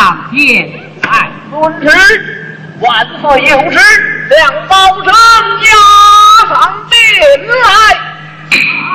上天， 太遵旨，万岁有旨，两宝成家。